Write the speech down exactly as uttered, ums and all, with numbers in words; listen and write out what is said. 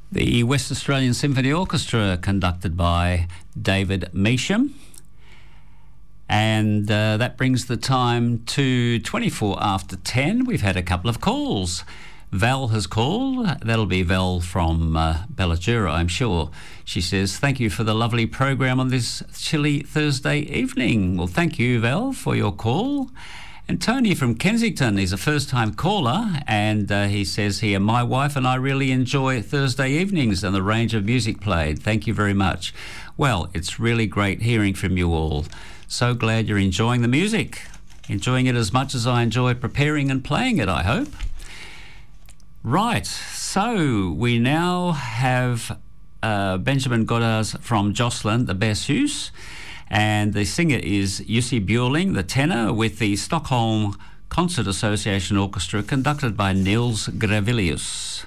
The West Australian Symphony Orchestra, conducted by David Measham. And uh, that brings the time to twenty-four after ten. We've had a couple of calls. Val has called. That'll be Val from uh, Ballajura, I'm sure. She says, thank you for the lovely program on this chilly Thursday evening. Well, thank you, Val, for your call. And Tony from Kensington is a first-time caller, and uh, he says here, my wife and I really enjoy Thursday evenings and the range of music played. Thank you very much. Well, it's really great hearing from you all. So glad you're enjoying the music. Enjoying it as much as I enjoy preparing and playing it, I hope. Right, so we now have uh, Benjamin Godars from Jocelyn, the Berceuse, and the singer is Jussi Björling, the tenor, with the Stockholm Concert Association Orchestra, conducted by Nils Gravilius.